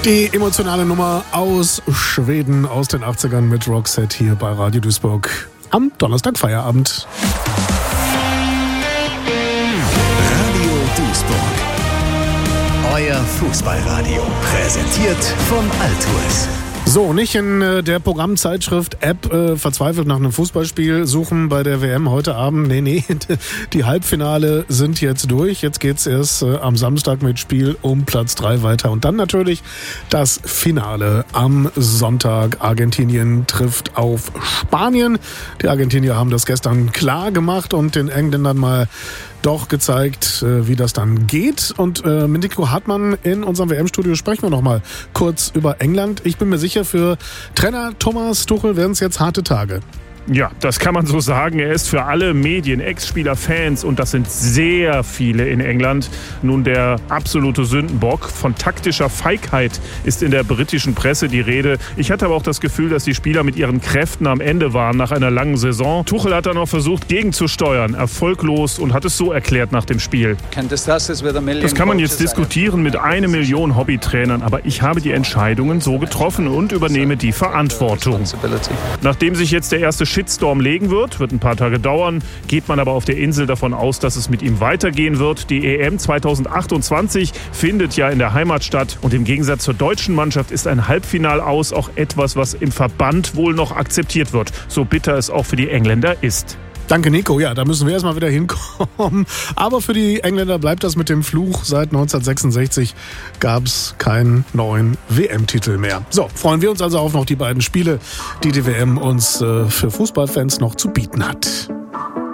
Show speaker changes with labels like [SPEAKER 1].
[SPEAKER 1] Die emotionale Nummer aus Schweden aus den 80ern mit Roxette hier bei Radio Duisburg am Donnerstag Feierabend.
[SPEAKER 2] Radio Duisburg. Euer Fußballradio. Präsentiert von Altours.
[SPEAKER 1] So, nicht in der Programmzeitschrift App verzweifelt nach einem Fußballspiel suchen bei der WM heute Abend. Nee, die Halbfinale sind jetzt durch. Jetzt geht's erst am Samstag mit Spiel um Platz 3 weiter. Und dann natürlich das Finale am Sonntag. Argentinien trifft auf Spanien. Die Argentinier haben das gestern klar gemacht und den Engländern mal doch gezeigt, wie das dann geht. Und mit Nico Hartmann in unserem WM-Studio sprechen wir noch mal kurz über England. Ich bin mir sicher, für Trainer Thomas Tuchel werden es jetzt harte Tage.
[SPEAKER 3] Ja, das kann man so sagen. Er ist für alle Medien, Ex-Spieler, Fans, und das sind sehr viele in England, nun der absolute Sündenbock. Von taktischer Feigheit ist in der britischen Presse die Rede. Ich hatte aber auch das Gefühl, dass die Spieler mit ihren Kräften am Ende waren nach einer langen Saison. Tuchel hat dann auch versucht, gegenzusteuern, erfolglos, und hat es so erklärt nach dem Spiel. Das kann man jetzt diskutieren mit 1 Million Hobbytrainern, aber ich habe die Entscheidungen so getroffen und übernehme die Verantwortung. Nachdem sich jetzt der erste Shitstorm legen wird ein paar Tage dauern, geht man aber auf der Insel davon aus, dass es mit ihm weitergehen wird. Die EM 2028 findet ja in der Heimat statt, und im Gegensatz zur deutschen Mannschaft ist ein Halbfinal aus auch etwas, was im Verband wohl noch akzeptiert wird, so bitter es auch für die Engländer ist.
[SPEAKER 1] Danke, Nico. Ja, da müssen wir erstmal wieder hinkommen. Aber für die Engländer bleibt das mit dem Fluch. Seit 1966 gab es keinen neuen WM-Titel mehr. So, freuen wir uns also auf noch die beiden Spiele, die die WM uns für Fußballfans noch zu bieten hat.